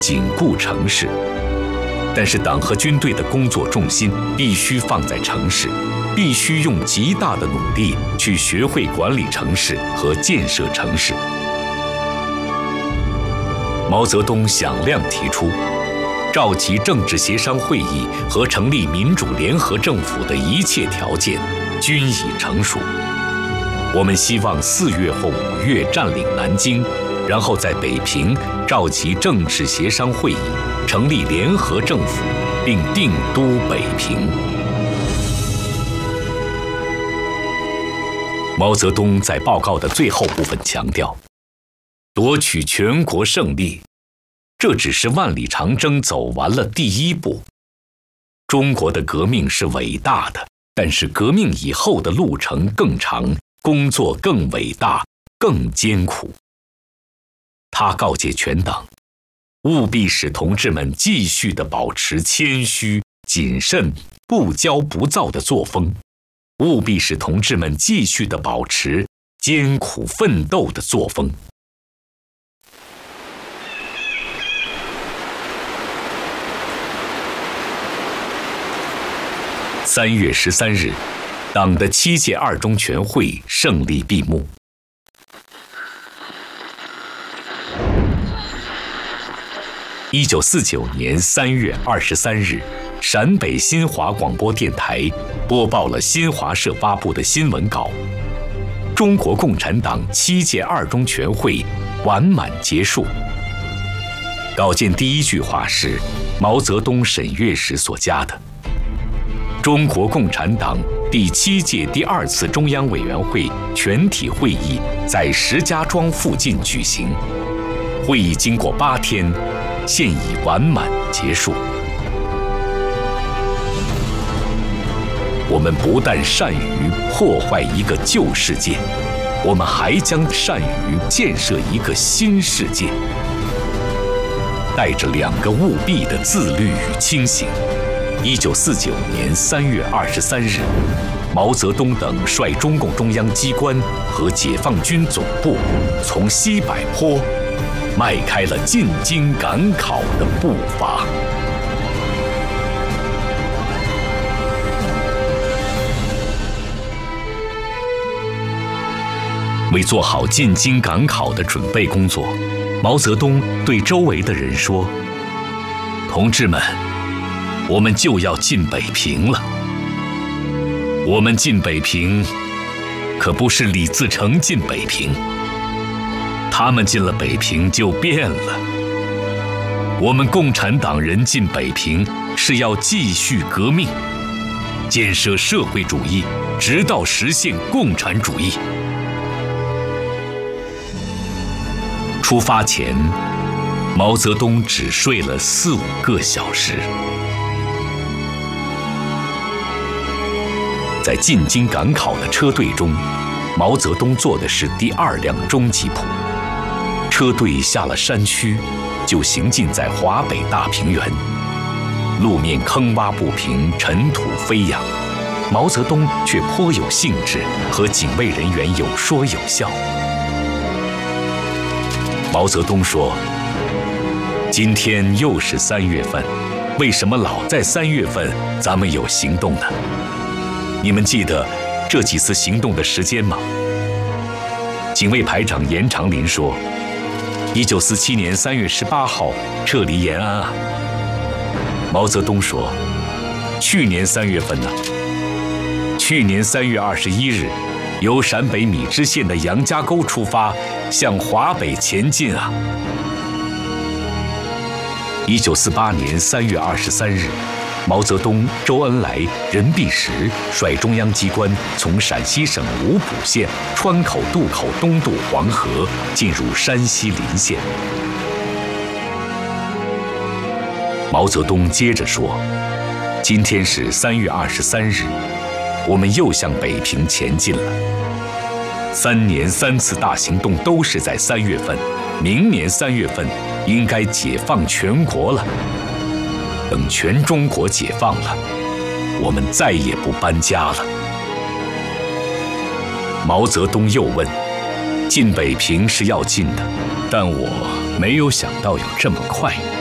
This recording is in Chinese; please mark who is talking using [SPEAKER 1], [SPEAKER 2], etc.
[SPEAKER 1] 紧固城市。但是党和军队的工作重心必须放在城市，必须用极大的努力去学会管理城市和建设城市。毛泽东响亮提出，召集政治协商会议和成立民主联合政府的一切条件均已成熟。我们希望4月或5月占领南京，然后在北平召集政治协商会议，成立联合政府，并定都北平。毛泽东在报告的最后部分强调，夺取全国胜利，这只是万里长征走完了第一步。中国的革命是伟大的，但是革命以后的路程更长，工作更伟大，更艰苦。他告诫全党，务必使同志们继续地保持谦虚、谨慎、不骄不躁的作风，务必使同志们继续地保持艰苦奋斗的作风。3月13日，党的7届2中全会胜利闭幕。1949年3月23日，陕北新华广播电台播报了新华社发布的新闻稿：中国共产党7届2中全会完满结束。稿件第一句话是毛泽东审阅时所加的：中国共产党第7届第2次中央委员会全体会议在石家庄附近举行，会议经过8天，现已完满结束。我们不但善于破坏一个旧世界，我们还将善于建设一个新世界。带着2个务必的自律与清醒，1949年3月23日，毛泽东等率中共中央机关和解放军总部从西柏坡迈开了进京赶考的步伐。为做好进京赶考的准备工作，毛泽东对周围的人说：“同志们，我们就要进北平了。我们进北平，可不是李自成进北平。他们进了北平就变了。我们共产党人进北平是要继续革命，建设社会主义，直到实现共产主义。”出发前，毛泽东只睡了4、5个小时。在进京赶考的车队中，毛泽东坐的是第2辆中吉普。车队下了山区，就行进在华北大平原，路面坑洼不平，尘土飞扬。毛泽东却颇有兴致，和警卫人员有说有笑。毛泽东说：“今天又是3月份，为什么老在3月份咱们有行动呢？你们记得这几次行动的时间吗？”警卫排长严长林说：“1947年3月18号撤离延安啊。”毛泽东说：“去年3月份呢？去年3月21日，由陕北米脂县的杨家沟出发，向华北前进啊。”1948年3月23日，毛泽东、周恩来、任弼时率中央机关从陕西省五埔县川口渡口东渡黄河，进入山西临县。毛泽东接着说：“今天是3月23日，我们又向北平前进了。3年3次大行动都是在3月份，明年3月份应该解放全国了。等全中国解放了，我们再也不搬家了。”毛泽东又问：“进北平是要进的，但我没有想到有这么快。